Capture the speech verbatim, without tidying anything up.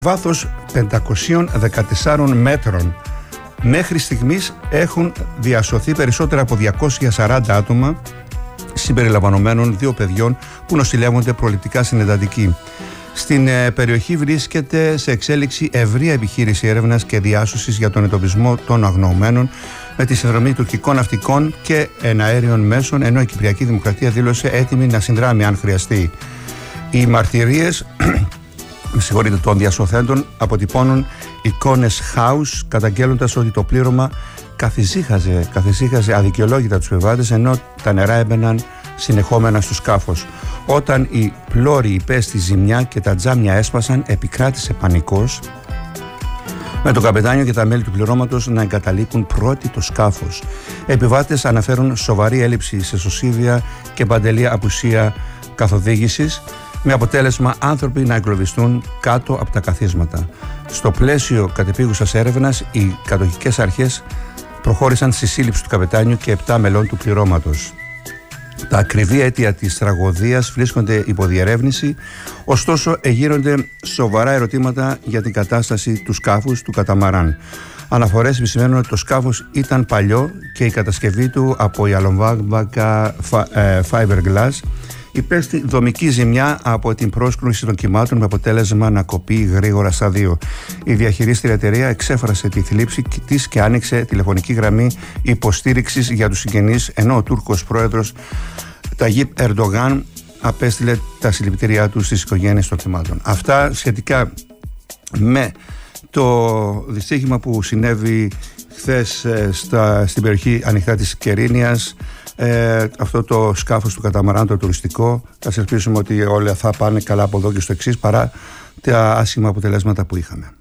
Βάθος πεντακόσιων δεκατεσσάρων μέτρων. Μέχρι στιγμής έχουν διασωθεί περισσότερα από διακόσια σαράντα άτομα, συμπεριλαμβανομένων δύο παιδιών που νοσηλεύονται προληπτικά στην εντατική. Στην ε, περιοχή βρίσκεται σε εξέλιξη ευρεία επιχείρηση έρευνας και διάσωσης για τον εντοπισμό των αγνοωμένων με τη συνδρομή τουρκικών ναυτικών και εναέριων μέσων, ενώ η Κυπριακή Δημοκρατία δήλωσε έτοιμη να συνδράμει αν χρειαστεί. Οι μαρτυρίες με συγχωρείτε, των διασωθέντων αποτυπώνουν εικόνες χάους, καταγγέλλοντας ότι το πλήρωμα καθησύχαζε, καθησύχαζε αδικαιολόγητα τους επιβάτες, ενώ τα νερά έμπαιναν συνεχόμενα στο σκάφος. Όταν η πλώρη υπέστη ζημιά και τα τζάμια έσπασαν, επικράτησε πανικός, με τον καπετάνιο και τα μέλη του πληρώματος να εγκαταλείπουν πρώτοι το σκάφος. Επιβάτες αναφέρουν σοβαρή έλλειψη σε σωσίβια και παντελή απουσία καθοδήγησης, με αποτέλεσμα άνθρωποι να εγκλωβιστούν κάτω από τα καθίσματα. Στο πλαίσιο κατεπίγουσας έρευνας, οι κατοχικές αρχές προχώρησαν στη σύλληψη του καπετάνιου και επτά μελών του πληρώματος. Τα ακριβή αίτια της τραγωδίας βρίσκονται υπό διερεύνηση, ωστόσο εγείρονται σοβαρά ερωτήματα για την κατάσταση του σκάφους του καταμαράν. Αναφορές επισημαίνουν ότι το σκάφος ήταν παλιό και η κατασκευή του από ιαλομβάμπακα fiberglass υπέστη δομική ζημιά από την πρόσκρουση των κυμάτων, με αποτέλεσμα να κοπεί γρήγορα στα δύο. Η διαχειρίστρια εταιρεία εξέφρασε τη θλίψη της και άνοιξε τηλεφωνική γραμμή υποστήριξης για τους συγγενείς, ενώ ο Τούρκος πρόεδρος Ταγίπ Ερντογάν απέστειλε τα συλληπιτήριά του στις οικογένειες των θυμάτων. Αυτά σχετικά με το δυστύχημα που συνέβη χθες στα, στην περιοχή ανοιχτά της Κερίνιας. Ε, αυτό το σκάφος του καταμαράν, το τουριστικό. Θα ελπίσουμε ότι όλα θα πάνε καλά από εδώ και στο εξής, παρά τα άσχημα αποτελέσματα που είχαμε.